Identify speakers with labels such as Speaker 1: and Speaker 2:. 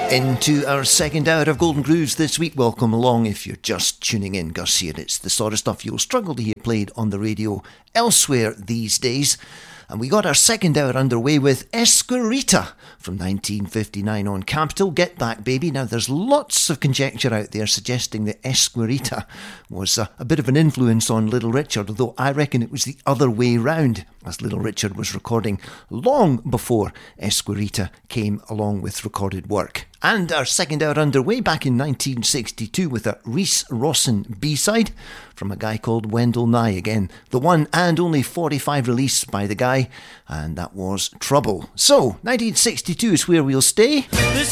Speaker 1: Into our second hour of Golden Grooves this week. Welcome along if you're just tuning in. Gus here. It's the sort of stuff you'll struggle to hear played on the radio elsewhere these days. And we got our second hour underway with Esquerita from 1959 on Capital. Get Back Baby. Now there's lots of conjecture out there suggesting that Esquerita was a bit of an influence on Little Richard, although I reckon it was the other way round, as Little Richard was recording long before Esquerita came along with recorded work. And our second hour underway back in 1962 with a Reese Rawson B-side from a guy called Wendell Nye. Again, the one and only 45 release by the guy, and that was Trouble. So, 1962 is where we'll stay.